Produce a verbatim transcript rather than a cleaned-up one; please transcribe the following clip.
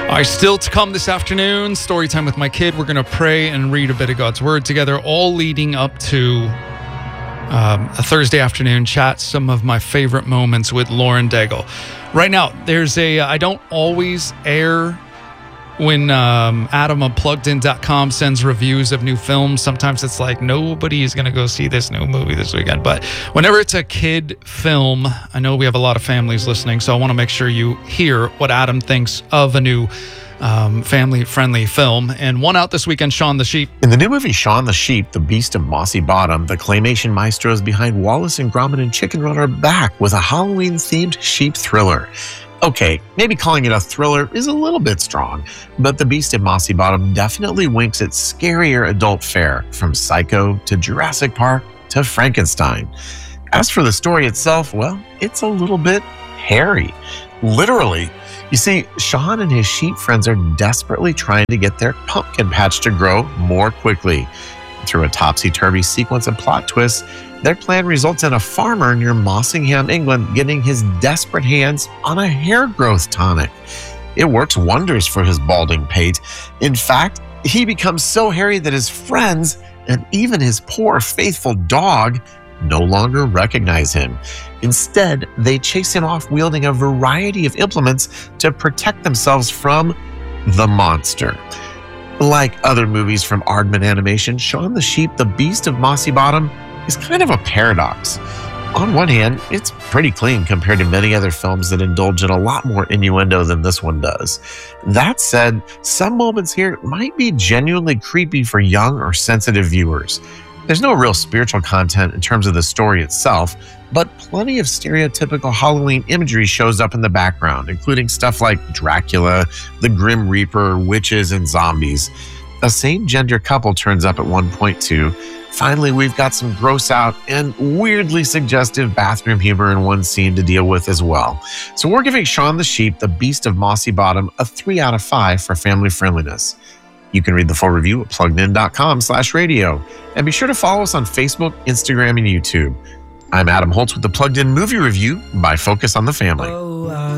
All right, still to come this afternoon, story time with my kid. We're going to pray and read a bit of God's Word together, all leading up to um, a Thursday afternoon chat, some of my favorite moments with Lauren Daigle. Right now, there's a, I don't always air when um, Adam of plugged in dot com sends reviews of new films. Sometimes it's like, nobody is going to go see this new movie this weekend. But whenever it's a kid film, I know we have a lot of families listening, so I want to make sure you hear what Adam thinks of a new um, family-friendly film. And one out this weekend, Shaun the Sheep. In the new movie Shaun the Sheep, The Beast of Mossy Bottom, the claymation maestros behind Wallace and Gromit and Chicken Run are back with a Halloween-themed sheep thriller. Okay, maybe calling it a thriller is a little bit strong, but The Beast of Mossy Bottom definitely winks at scarier adult fare, from Psycho to Jurassic Park to Frankenstein. As for the story itself, well, it's a little bit hairy. Literally. You see, Shaun and his sheep friends are desperately trying to get their pumpkin patch to grow more quickly. Through a topsy-turvy sequence of plot twists, their plan results in a farmer near Mossingham, England, getting his desperate hands on a hair growth tonic. It works wonders for his balding pate. In fact, he becomes so hairy that his friends, and even his poor, faithful dog, no longer recognize him. Instead, they chase him off wielding a variety of implements to protect themselves from the monster. Like other movies from Aardman Animation, Shaun the Sheep, The Beast of Mossy Bottom is kind of a paradox. On one hand, it's pretty clean compared to many other films that indulge in a lot more innuendo than this one does. That said, some moments here might be genuinely creepy for young or sensitive viewers. There's no real spiritual content in terms of the story itself, but plenty of stereotypical Halloween imagery shows up in the background, including stuff like Dracula, the Grim Reaper, witches, and zombies. A same-gender couple turns up at one point too. Finally, we've got some gross out and weirdly suggestive bathroom humor in one scene to deal with as well. So we're giving Shaun the Sheep, The Beast of Mossy Bottom, a three out of five for family friendliness. You can read the full review at plugged in dot com slash radio. And be sure to follow us on Facebook, Instagram, and YouTube. I'm Adam Holtz with the Plugged In Movie Review by Focus on the Family. Oh, uh...